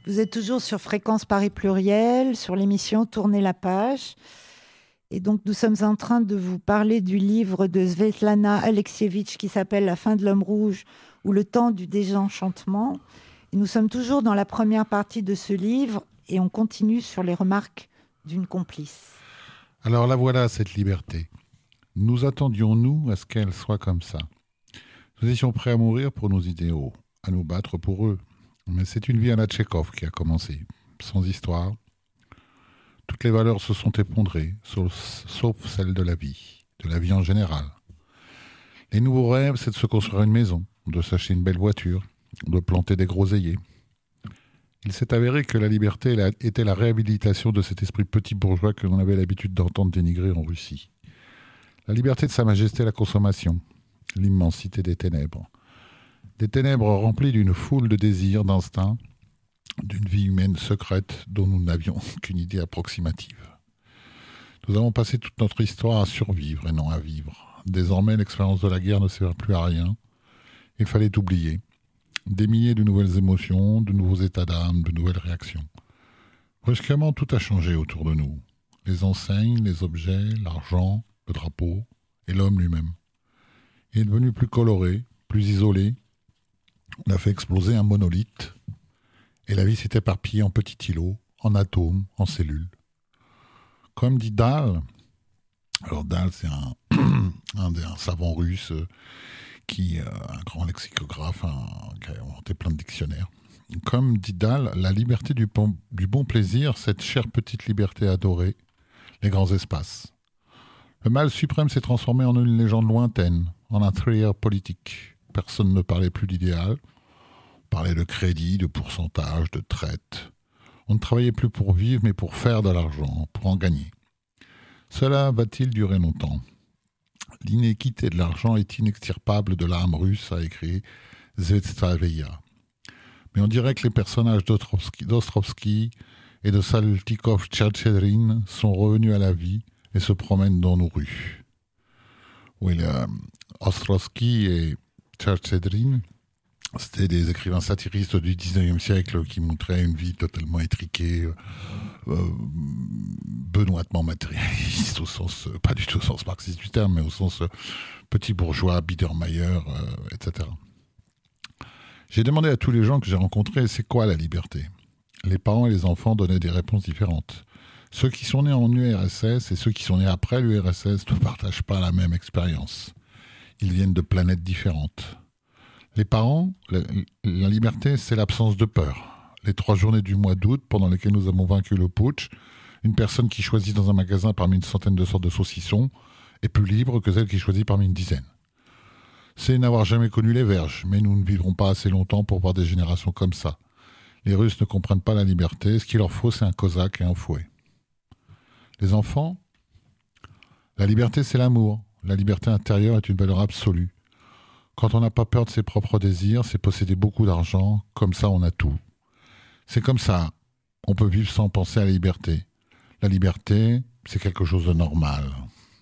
Vous êtes toujours sur Fréquence Paris Pluriel, sur l'émission Tournez la page. Et donc, nous sommes en train de vous parler du livre de Svetlana Alexievitch qui s'appelle La fin de l'homme rouge ou le temps du désenchantement. Et nous sommes toujours dans la première partie de ce livre et on continue sur les remarques d'une complice. Alors la voilà, cette liberté. Nous attendions-nous à ce qu'elle soit comme ça. Nous étions prêts à mourir pour nos idéaux, à nous battre pour eux. Mais c'est une vie à la Tchekhov qui a commencé, sans histoire. Toutes les valeurs se sont effondrées, sauf celle de la vie en général. Les nouveaux rêves, c'est de se construire une maison, de s'acheter une belle voiture, de planter des groseilliers. Il s'est avéré que la liberté était la réhabilitation de cet esprit petit bourgeois que l'on avait l'habitude d'entendre dénigrer en Russie. La liberté de Sa Majesté la consommation, l'immensité des ténèbres. Des ténèbres remplies d'une foule de désirs, d'instincts, d'une vie humaine secrète dont nous n'avions qu'une idée approximative. Nous avons passé toute notre histoire à survivre et non à vivre. Désormais, l'expérience de la guerre ne sert plus à rien. Il fallait oublier. Des milliers de nouvelles émotions, de nouveaux états d'âme, de nouvelles réactions. Brusquement, tout a changé autour de nous. Les enseignes, les objets, l'argent, le drapeau et l'homme lui-même. Il est devenu plus coloré, plus isolé. On a fait exploser un monolithe et la vie s'est éparpillée en petits îlots, en atomes, en cellules. Comme dit Dahl, alors Dahl c'est un savant russe un grand lexicographe qui a inventé plein de dictionnaires. Comme dit Dahl, la liberté du bon plaisir, cette chère petite liberté adorée, les grands espaces. Le mal suprême s'est transformé en une légende lointaine, en un thriller politique. Personne ne parlait plus d'idéal. On parlait de crédit, de pourcentage, de traite. On ne travaillait plus pour vivre, mais pour faire de l'argent, pour en gagner. Cela va-t-il durer longtemps ? L'inéquité de l'argent est inextirpable de l'âme russe, a écrit Zvetstraveya. Mais on dirait que les personnages d'Ostrovsky et de Saltykov-Tchertchedrin sont revenus à la vie et se promènent dans nos rues. Oui, Ostrovsky et Tchertchedrin, c'était des écrivains satiristes du 19e siècle qui montraient une vie totalement étriquée, benoîtement matérialiste, au sens, pas du tout au sens marxiste du terme, mais au sens petit bourgeois, Biedermeier, etc. J'ai demandé à tous les gens que j'ai rencontrés, c'est quoi la liberté ? Les parents et les enfants donnaient des réponses différentes. Ceux qui sont nés en URSS et ceux qui sont nés après l'URSS ne partagent pas la même expérience. Ils viennent de planètes différentes. Les parents, la liberté, c'est l'absence de peur. Les 3 journées du mois d'août, pendant lesquelles nous avons vaincu le putsch, une personne qui choisit dans un magasin parmi une centaine de sortes de saucissons est plus libre que celle qui choisit parmi une dizaine. C'est n'avoir jamais connu les verges, mais nous ne vivrons pas assez longtemps pour voir des générations comme ça. Les Russes ne comprennent pas la liberté, ce qu'il leur faut, c'est un cosaque et un fouet. Les enfants, la liberté, c'est l'amour. La liberté intérieure est une valeur absolue. Quand on n'a pas peur de ses propres désirs, c'est posséder beaucoup d'argent, comme ça on a tout. C'est comme ça, on peut vivre sans penser à la liberté. La liberté, c'est quelque chose de normal.